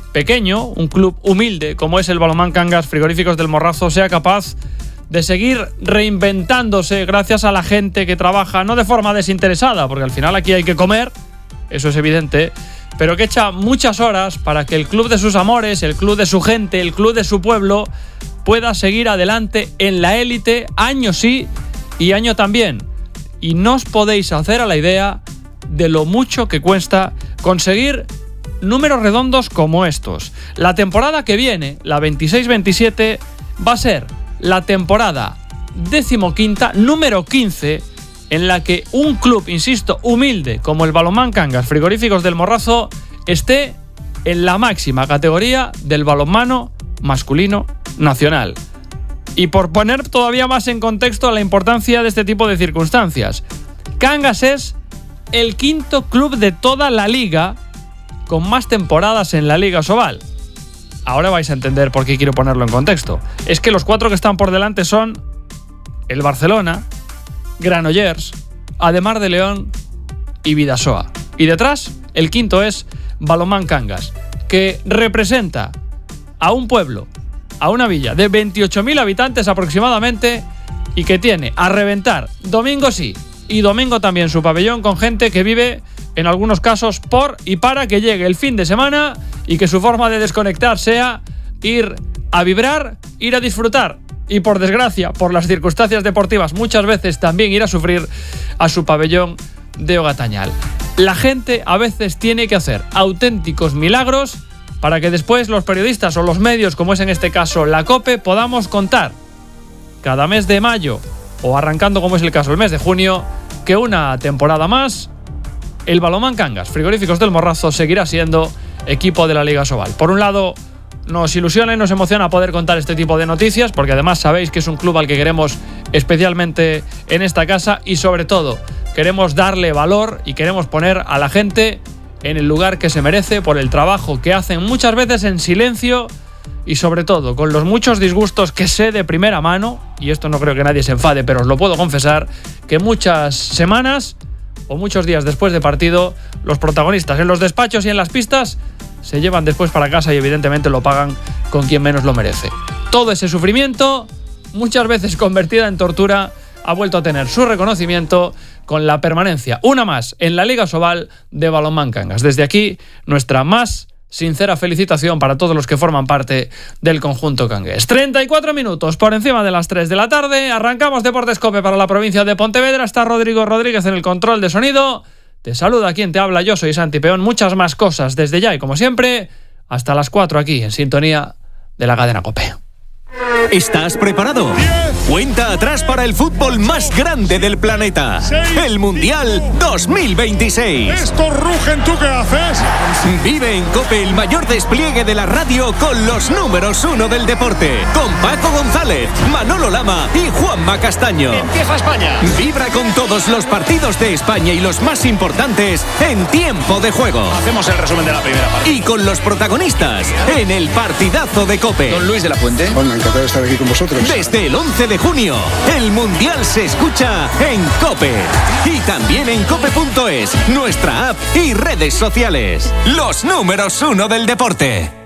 pequeño, un club humilde como es el Balonmán Cangas Frigoríficos del Morrazo, sea capaz de seguir reinventándose gracias a la gente que trabaja, no de forma desinteresada, porque al final aquí hay que comer, eso es evidente, pero que echa muchas horas para que el club de sus amores, el club de su gente, el club de su pueblo pueda seguir adelante en la élite año sí y año también. Y no os podéis hacer a la idea de lo mucho que cuesta conseguir números redondos como estos. La temporada que viene, la 26-27, va a ser la temporada 15ª, número 15, en la que un club, insisto, humilde como el Balonmán Cangas Frigoríficos del Morrazo esté en la máxima categoría del balonmano masculino nacional. Y por poner todavía más en contexto la importancia de este tipo de circunstancias, Cangas es el 5º club de toda la liga con más temporadas en la Liga Sobal. Ahora vais a entender por qué quiero ponerlo en contexto. Es que los 4 que están por delante son el Barcelona, Granollers, Ademar de León y Bidasoa. Y detrás, el 5º es Balonmán Cangas, que representa a un pueblo, a una villa de 28.000 habitantes aproximadamente y que tiene a reventar domingo sí y domingo también su pabellón con gente que vive en algunos casos por y para que llegue el fin de semana y que su forma de desconectar sea ir a vibrar, ir a disfrutar y, por desgracia, por las circunstancias deportivas, muchas veces también ir a sufrir a su pabellón de Ogatañal. La gente a veces tiene que hacer auténticos milagros para que después los periodistas o los medios, como es en este caso la COPE, podamos contar cada mes de mayo o arrancando, como es el caso, el mes de junio, que una temporada más el Balonmán Cangas Frigoríficos del Morrazo seguirá siendo equipo de la Liga Sobal. Por un lado, nos ilusiona y nos emociona poder contar este tipo de noticias, porque además sabéis que es un club al que queremos especialmente en esta casa y sobre todo queremos darle valor y queremos poner a la gente en el lugar que se merece por el trabajo que hacen muchas veces en silencio y sobre todo con los muchos disgustos que sé de primera mano, y esto no creo que nadie se enfade, pero os lo puedo confesar, que muchas semanas o muchos días después de partido los protagonistas en los despachos y en las pistas se llevan después para casa y evidentemente lo pagan con quien menos lo merece. Todo ese sufrimiento, muchas veces convertida en tortura, ha vuelto a tener su reconocimiento con la permanencia, una más, en la Liga Sobal de Balonmán Cangas. Desde aquí, nuestra más sincera felicitación para todos los que forman parte del conjunto cangués. 34 minutos por encima de las 3 de la tarde. Arrancamos Deportes COPE para la provincia de Pontevedra. Está Rodrigo Rodríguez en el control de sonido. Te saluda quien te habla, yo soy Santi Peón. Muchas más cosas desde ya y como siempre, hasta las 4 aquí en sintonía de la cadena COPE. ¿Estás preparado? 10, Cuenta atrás para el fútbol más grande del planeta. 6, el Mundial 2026. Esto rugen, ¿tú qué haces? Vive en COPE el mayor despliegue de la radio con los números 1 del deporte. Con Paco González, Manolo Lama y Juanma Castaño. Empieza España. Vibra con todos los partidos de España y los más importantes en tiempo de juego. Hacemos el resumen de la primera parte. Y con los protagonistas en el partidazo de COPE. Don Luis de la Fuente. Bueno, encantado de estar aquí con vosotros. Desde el 11 de junio, el Mundial se escucha en COPE. Y también en cope.es, nuestra app y redes sociales. Los números 1 del deporte.